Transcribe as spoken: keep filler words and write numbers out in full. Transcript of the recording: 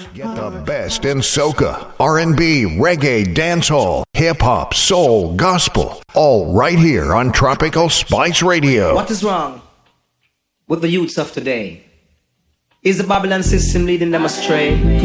Get the best in soca, R and B, reggae, dancehall, hip-hop, soul, gospel, all right here on Tropical Spice Radio. What is wrong with the youths of today? Is the Babylon system leading them astray?